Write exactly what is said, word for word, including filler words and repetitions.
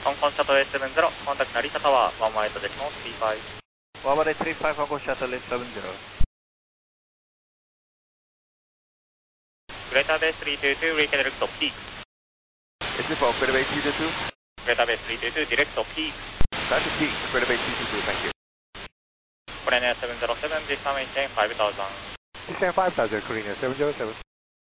香港シャトル エスセブンゼロ、コンタクト成田タワー、ワンワンエイトデシモンスリーファイブ。 ワンワンエイトスリーファイブ、香港シャトル エスセブンゼロ。 グレーターベーススリーツーツー、リーケディレクト P。 エスフォー、クレベイツーツーツー。 グレーターベーススリーツーツー、ディレクト P。 タッチ P、クレベイツーツーツー、thank you。 コレネアセブンゼロセブン、ディスタメイテンファイブタウザン。 ディスタメイテンファイブタウザン、クリーネアセブンゼロセブン。